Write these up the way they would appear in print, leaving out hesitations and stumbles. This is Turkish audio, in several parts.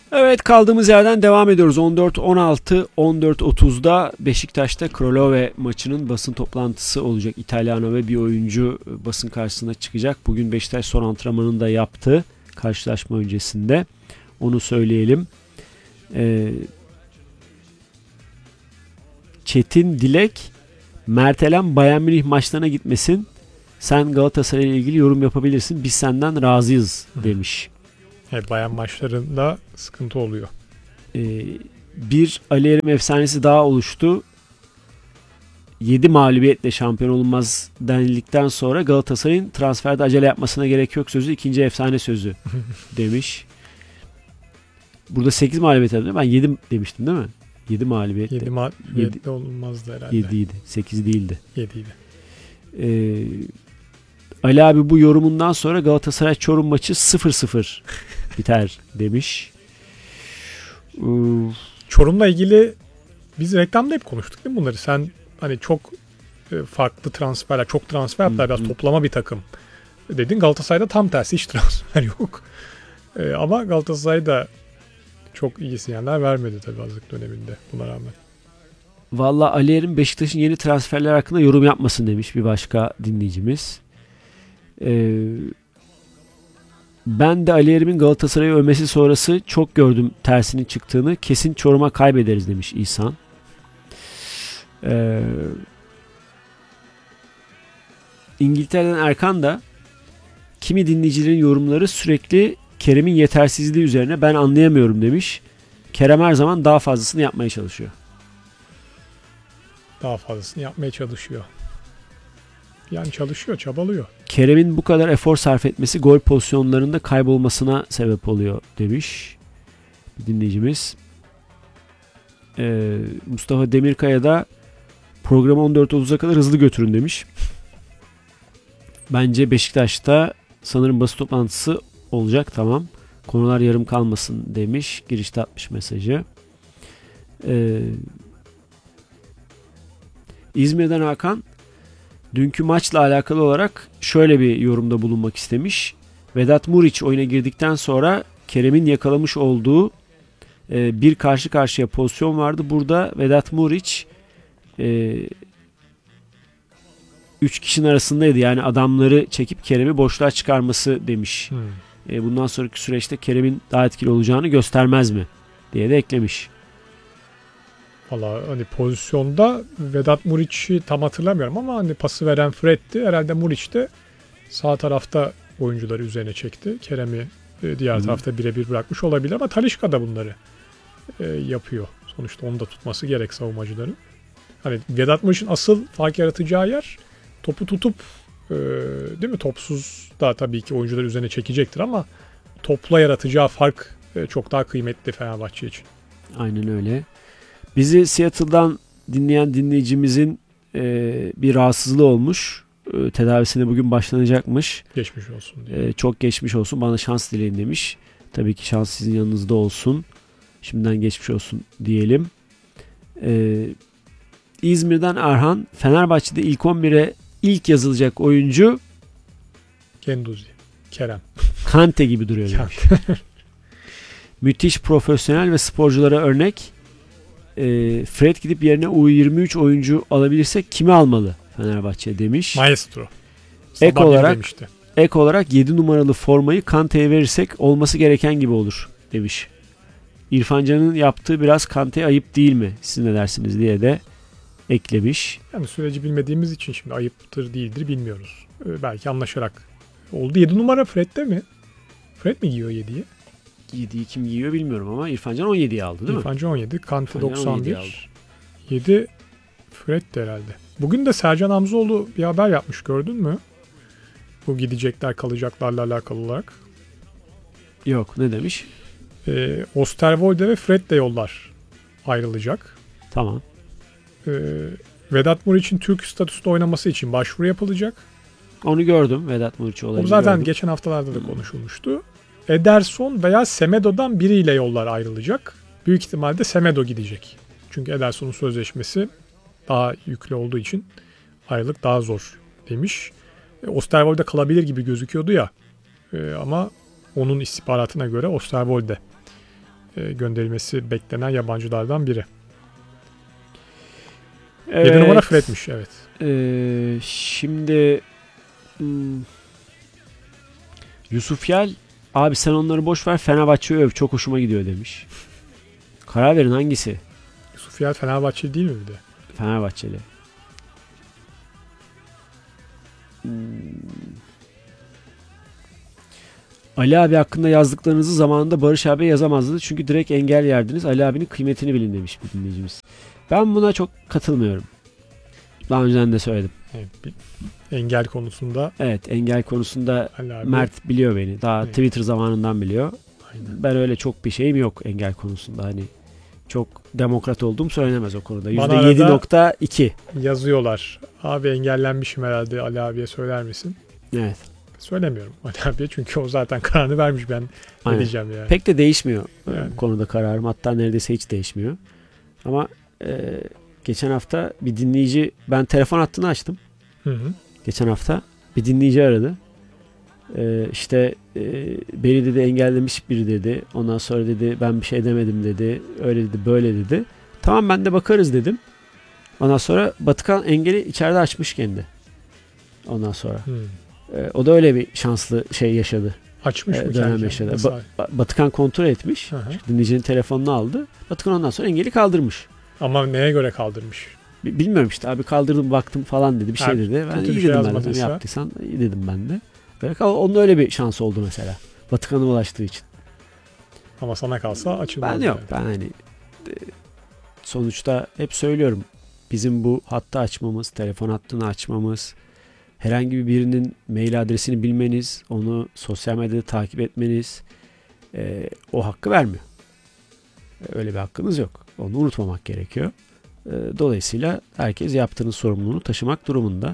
Evet, kaldığımız yerden devam ediyoruz. 14-16, 14.30'da Beşiktaş'ta Krolove maçının basın toplantısı olacak. İtalyano ve bir oyuncu basın karşısına çıkacak. Bugün Beşiktaş son antrenmanını da yaptı karşılaşma öncesinde. Onu söyleyelim. Çetin Dilek, Mertelen Bayern Münih maçlarına gitmesin. Sen Galatasaray ile ilgili yorum yapabilirsin. Biz senden razıyız demiş. Evet, Bayern maçlarında sıkıntı oluyor. Bir Ali Erim efsanesi daha oluştu. 7 mağlubiyetle şampiyon olunmaz denildikten sonra Galatasaray'ın transferde acele yapmasına gerek yok sözü ikinci efsane sözü demiş. Burada 8 mağlubiyet değil mi? Ben 7 demiştim değil mi? 7 mağlubiyet. 7 mağlubiyet olunmazdı herhalde. 7 idi. 8 değildi. 7 idi. Ali abi bu yorumundan sonra Galatasaray Çorum maçı 0-0 biter demiş. Çorum'la ilgili biz reklamda hep konuştuk değil mi bunları? Sen hani çok farklı transferler, çok transfer yaptılar, biraz toplama bir takım dedin. Galatasaray'da tam tersi, hiç transfer yok. Ama Galatasaray'da çok iyi sinyaller vermedi tabii hazırlık döneminde buna rağmen. Valla Ali Erim Beşiktaş'ın yeni transferler hakkında yorum yapmasın demiş bir başka dinleyicimiz. Ben de Ali Erim'in Galatasaray'ı övmesi sonrası çok gördüm tersinin çıktığını. Kesin Çorum'a kaybederiz demiş İhsan. İngiltere'den Erkan da kimi dinleyicilerin yorumları sürekli Kerem'in yetersizliği üzerine, ben anlayamıyorum demiş. Kerem her zaman daha fazlasını yapmaya çalışıyor. Daha fazlasını yapmaya çalışıyor. Yani çalışıyor, çabalıyor. Kerem'in bu kadar efor sarf etmesi gol pozisyonlarında kaybolmasına sebep oluyor demiş bir dinleyicimiz. Mustafa Demirkaya da programı 14.30'a kadar hızlı götürün demiş. Bence Beşiktaş'ta sanırım basın toplantısı olacak, tamam. Konular yarım kalmasın demiş. Girişte atmış mesajı. İzmir'den Hakan dünkü maçla alakalı olarak şöyle bir yorumda bulunmak istemiş. Vedat Muriç oyuna girdikten sonra Kerem'in yakalamış olduğu bir karşı karşıya pozisyon vardı. Burada Vedat Muriç 3 kişinin arasındaydı. Yani adamları çekip Kerem'i boşluğa çıkarması demiş. Bundan sonraki süreçte Kerem'in daha etkili olacağını göstermez mi diye de eklemiş. Valla hani pozisyonda Vedat Muriç'i tam hatırlamıyorum ama hani pası veren Fred'ti. Herhalde Muriç de sağ tarafta oyuncuları üzerine çekti. Kerem'i diğer tarafta birebir bırakmış olabilir ama Talisca da bunları yapıyor. Sonuçta onu da tutması gerek savunmacıların. Hani Vedat Muriç'in asıl fark yaratacağı yer topu tutup değil mi? Topsuz da tabii ki oyuncuları üzerine çekecektir ama topla yaratacağı fark çok daha kıymetli Fenerbahçe için. Aynen öyle. Bizi Seattle'dan dinleyen dinleyicimizin bir rahatsızlığı olmuş. Tedavisine bugün başlanacakmış. Geçmiş olsun diye. Çok geçmiş olsun. Bana şans dileyin demiş. Tabii ki şans sizin yanınızda olsun. Şimdiden geçmiş olsun diyelim. İzmir'den Erhan, Fenerbahçe'de ilk 11'e ilk yazılacak oyuncu Genduzi, Kerem. Kante gibi duruyor demiş. Müthiş profesyonel ve sporculara örnek. Fred gidip yerine U23 oyuncu alabilirsek kimi almalı Fenerbahçe demiş. Maestro. Ek olarak 7 numaralı formayı Kante'ye verirsek olması gereken gibi olur demiş. İrfan Can'ın yaptığı biraz Kante'ye ayıp değil mi? Siz ne dersiniz diye de eklemiş. Yani süreci bilmediğimiz için şimdi ayıptır değildir bilmiyoruz. Belki anlaşarak oldu. 7 numara Fred'de mi? Fred mi giyiyor 7'yi? 7'yi kim giyiyor bilmiyorum ama İrfan Can 17'yi aldı değil mi? İrfan Can 17, Kante 91. 7 Fred de herhalde. Bugün de Sercan Hamzoğlu bir haber yapmış, gördün mü? Bu gidecekler kalacaklarla alakalı olarak. Yok, ne demiş? Osterwolde ve Fred de yollar ayrılacak. Tamam. Vedat Muriç'in Türk statüsünde oynaması için başvuru yapılacak. Onu gördüm, Vedat Muriç olayını. O zaten gördüm. Geçen haftalarda da konuşulmuştu. Ederson veya Semedo'dan biriyle yollar ayrılacak. Büyük ihtimalle Semedo gidecek. Çünkü Ederson'un sözleşmesi daha yüklü olduğu için ayrılık daha zor demiş. Osterwolde kalabilir gibi gözüküyordu ya. Ama onun istihbaratına göre Osterwolde gönderilmesi beklenen yabancılardan biri. Evet. 7 numara Fred'miş, evet. Şimdi Yusuf Yel, abi sen onları boş ver, Fenerbahçe'yi öv, çok hoşuma gidiyor demiş. Karar verin, hangisi? Yusuf Yel Fenerbahçeli değil mi bir de? Fenerbahçeli. Ali abi hakkında yazdıklarınızı zamanında Barış abi yazamazdı. Çünkü direkt engel yerdiniz. Ali abinin kıymetini bilin demiş bir dinleyicimiz. Ben buna çok katılmıyorum. Daha önceden de söyledim. Evet, engel konusunda. Evet, engel konusunda Ali abi, Mert biliyor beni. Daha evet. Twitter zamanından biliyor. Aynen. Ben öyle çok bir şeyim yok engel konusunda. Hani çok demokrat olduğum söylenemez o konuda. Bana %7.2. Yazıyorlar. Abi engellenmişim herhalde, Ali abiye söyler misin? Evet. Söylemiyorum Ali abiye, çünkü o zaten kararını vermiş, ben ne diyeceğim yani. Pek de değişmiyor Yani. bu konuda kararım. Hatta neredeyse hiç değişmiyor. Ama geçen hafta bir dinleyici, ben telefon hattını açtım. Hı hı. Geçen hafta bir dinleyici aradı. Beni dedi engellemiş biri dedi. Ondan sonra dedi ben bir şey demedim dedi. Öyle dedi, böyle dedi. Tamam, ben de bakarız dedim. Ondan sonra Batıkan engeli içeride açmış kendi. Ondan sonra. O da öyle bir şanslı şey yaşadı. Açmış mı dönem kendi? yaşadı. Batıkan kontrol etmiş. Dinleyicinin telefonunu aldı. Batıkan ondan sonra engeli kaldırmış. Ama neye göre kaldırmış? Bilmiyorum işte, abi kaldırdım baktım falan dedi, bir şey dedi. Ben iyi dedim, ben de yaptıysan iyi dedim ben de. Onun öyle bir şansı oldu mesela. Batıkan'a ulaştığı için. Ama sana kalsa açılmaz. Ben yok. Ben hani sonuçta hep söylüyorum. Bizim bu hattı açmamız, telefon hattını açmamız, herhangi birinin mail adresini bilmeniz, onu sosyal medyada takip etmeniz o hakkı vermiyor. Öyle bir hakkınız yok. Onu unutmamak gerekiyor. Dolayısıyla herkes yaptığının sorumluluğunu taşımak durumunda.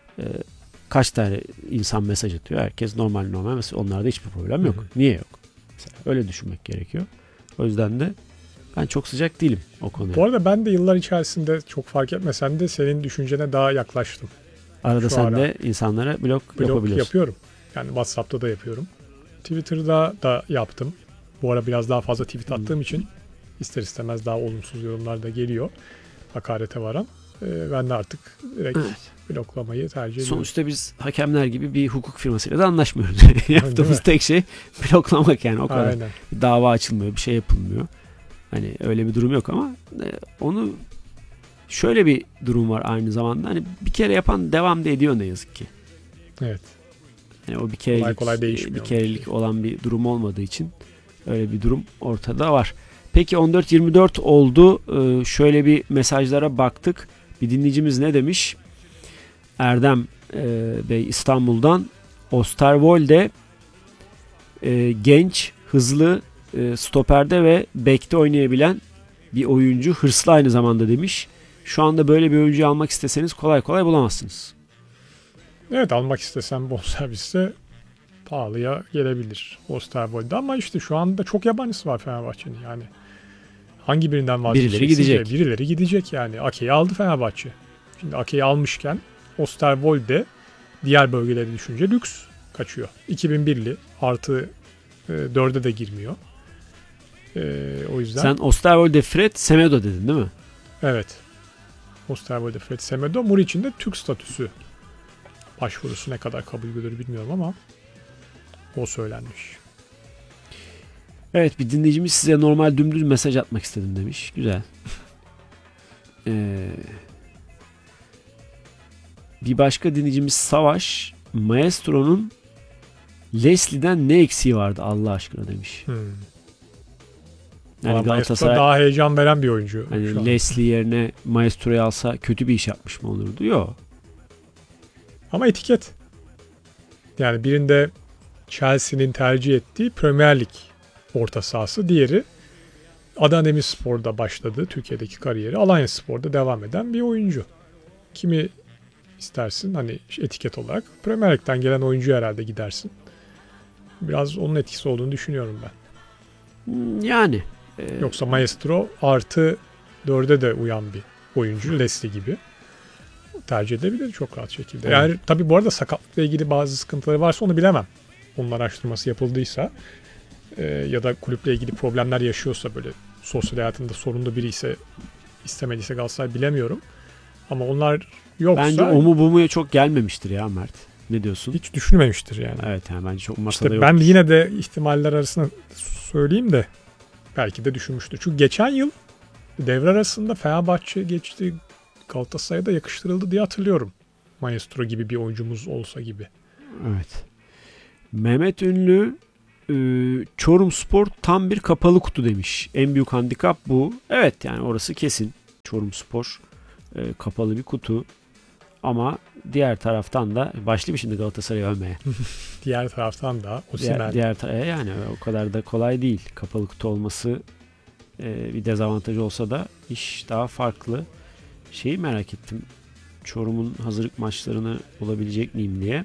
Kaç tane insan mesaj atıyor? Herkes normal mesela, onlarda hiçbir problem yok. Niye yok? Mesela öyle düşünmek gerekiyor. O yüzden de ben çok sıcak değilim o konuya. Bu arada ben de yıllar içerisinde çok fark etmesen de senin düşüncene daha yaklaştım. Arada sen de insanlara blok yapabiliyorsun. Yapıyorum. Yani WhatsApp'ta da yapıyorum. Twitter'da da yaptım. Bu ara biraz daha fazla tweet attığım için ister istemez daha olumsuz yorumlar da geliyor. Hakarete varan. Ben de artık direkt bloklamayı tercih ediyorum. Sonuçta biz hakemler gibi bir hukuk firmasıyla da anlaşmıyoruz. Yaptığımız tek şey bloklamak, yani o kadar. Aynen. Bir dava açılmıyor, bir şey yapılmıyor. Hani öyle bir durum yok ama onu şöyle bir durum var aynı zamanda. Hani bir kere yapan devam da ediyor ne yazık ki. Evet. Yani o bir kerelik olan bir durum olmadığı için öyle bir durum ortada var. Peki 14.24 oldu. Şöyle bir mesajlara baktık. Bir dinleyicimiz ne demiş? Erdem Bey İstanbul'dan. Osterwolde genç, hızlı, stoperde ve bekte oynayabilen bir oyuncu. Hırslı aynı zamanda demiş. Şu anda böyle bir oyuncuyu almak isteseniz kolay kolay bulamazsınız. Evet, almak istesem bonserviste pahalıya gelebilir Osterwolde, ama işte şu anda çok yabancısı var Fenerbahçe'nin yani. Hangi birinden vazgeçeceksin? Birileri gidecek yani. Ake'yi aldı Fenerbahçe. Şimdi Ake'yi almışken Osterwolde diğer bölgeleri düşünce lüks kaçıyor. 2001'li artı 4'e de girmiyor. O yüzden. Sen Osterwolde, Fred, Semedo dedin değil mi? Evet. Osterwolde, Fred, Semedo. Muriç'in de Türk statüsü başvurusu ne kadar kabul görür bilmiyorum ama o söylenmiş. Evet, bir dinleyicimiz size normal dümdüz mesaj atmak istedim demiş. Güzel. Bir başka dinleyicimiz Savaş, Maestro'nun Leslie'den ne eksiği vardı Allah aşkına demiş. Yani Galatasaray daha heyecan veren bir oyuncu. Hani Leslie yerine Maestro'yu alsa kötü bir iş yapmış mı olurdu? Yok. Ama etiket. Yani birinde Chelsea'nin tercih ettiği Premier Lig orta sahası, diğeri Adana Demirspor'da başladı Türkiye'deki kariyeri, Alanyaspor'da devam eden bir oyuncu. Kimi istersin hani etiket olarak? Premier Lig'den gelen oyuncu herhalde gidersin. Biraz onun etkisi olduğunu düşünüyorum ben. Yani. Yoksa Maestro artı 4'e de uyan bir oyuncu, Leslie gibi tercih edebilir çok rahat şekilde. Evet. Yani tabii bu arada sakatlıkla ilgili bazı sıkıntıları varsa onu bilemem. Onun araştırması yapıldıysa ya da kulüple ilgili problemler yaşıyorsa, böyle sosyal hayatında sorunlu biri ise, istemediyse Galatasaray, bilemiyorum. Ama onlar yoksa Bence o mu bu mu çok gelmemiştir ya Mert. Ne diyorsun? hiç düşünmemiştir yani. Evet yani bence çok masada İşte yok. ben yine de ihtimaller arasında söyleyeyim de belki de düşünmüştür. Çünkü geçen yıl devre arasında Fenerbahçe geçti, Galatasaray'a da yakıştırıldı diye hatırlıyorum. Maestro gibi bir oyuncumuz olsa gibi. Evet. Mehmet Ünlü Çorumspor tam bir kapalı kutu demiş. En büyük handikap bu. Evet yani orası kesin. Çorumspor kapalı bir kutu. Ama diğer taraftan da başlayayım şimdi Galatasaray'ı övmeye. Diğer taraftan da Osimhen. Yani o kadar da kolay değil. Kapalı kutu olması bir dezavantajı olsa da iş daha farklı. Şeyi merak ettim. Çorum'un hazırlık maçlarını bulabilecek miyim diye.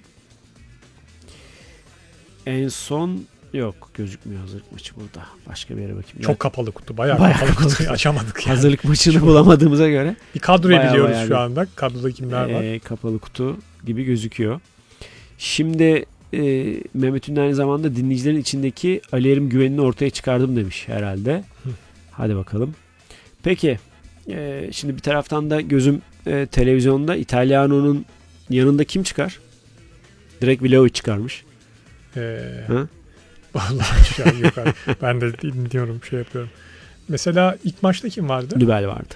En son yok, gözükmüyor hazırlık maçı burada. Başka bir yere bakayım. Çok kapalı kutu. Bayağı Bayağı kapalı kapalı kutuyu açamadık yani. hazırlık maçını bulamadığımıza göre Bir kadro bayağı ediliyoruz bayağı şu anda. Kadroda kimler var? kapalı kutu gibi gözüküyor. Şimdi Mehmet Ünlü aynı zamanda dinleyicilerin içindeki Ali Erim güvenini ortaya çıkardım demiş herhalde. Hadi bakalım. Peki şimdi bir taraftan da gözüm televizyonda İtalyano'nun yanında kim çıkar? Direkt Vlahovic çıkarmış. Ha? Vallahi şu an yok abi. Ben de dinliyorum, şey yapıyorum. Mesela ilk maçta kim vardı? Nübel vardı.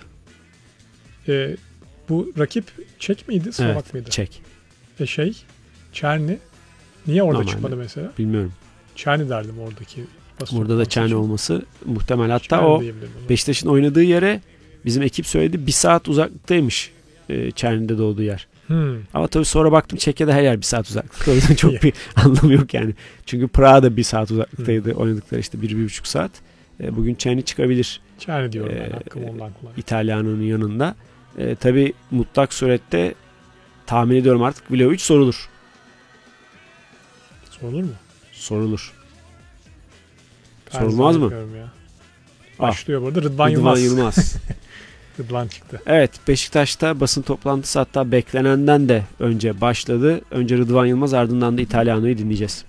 Bu rakip Çek miydi? Slovak Evet, mıydı? Çek. Çerni. Niye orada Normalde. çıkmadı mesela? Bilmiyorum. Çerni derdim oradaki. Burada da Çerni olması muhtemel. Hatta Çerni o diyebilirim ona. Beşiktaş'ın oynadığı yere bizim ekip söyledi. 1 saat uzaklıktaymış Çerni'de doğduğu yer. Ama tabii sonra baktım Çekya'da her yer 1 saat uzaklıkta. O yüzden çok bir anlamı yok yani. Çünkü Prag'da 1 saat uzaklıktaydı. Oynadıkları işte 1-1,5 saat. Bugün Çerni çıkabilir. Çerni diyorum ben, hakkım ondan kullan. İtalyano'nun yanında. Tabii mutlak surette tahmin ediyorum artık Vlahovic sorulur. Sorulur mu? Sorulur. Ben Sorulmaz mı? zannetmiyorum ya. Başlıyor burada Rıdvan Yılmaz. Rıdvan çıktı. Evet, Beşiktaş'ta basın toplantısı hatta beklenenden de önce başladı. Önce Rıdvan Yılmaz, ardından da İtalyano'yu dinleyeceğiz.